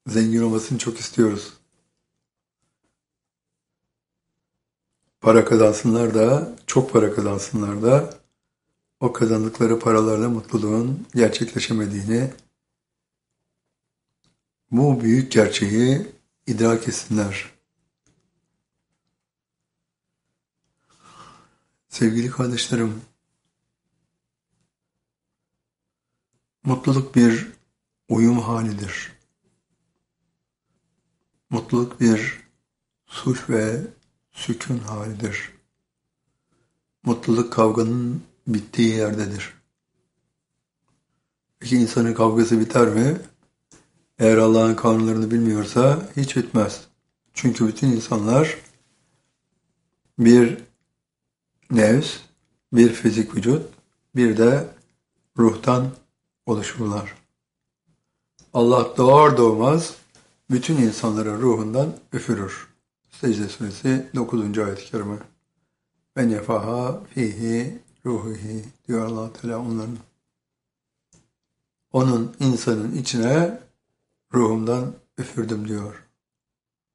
Zengin olmasını çok istiyoruz. Para kazansınlar da, çok para kazansınlar da o kazandıkları paralarla mutluluğun gerçekleşemediğini, bu büyük gerçeği idrak etsinler. Sevgili kardeşlerim, mutluluk bir uyum halidir. Mutluluk bir sulh ve sükun halidir. Mutluluk kavganın bittiği yerdedir. Peki insanın kavgası biter mi? Eğer Allah'ın kanunlarını bilmiyorsa hiç bitmez. Çünkü bütün insanlar bir nefs, bir fizik vücut, bir de ruhtan oluşurlar. Allah doğar doğmaz bütün insanların ruhundan üfürür. Secde suresi 9. ayet-i kerime. Ve nefaha fihi ruhihi diyor Allah Teala onların. Onun insanın içine ruhumdan üfürdüm diyor.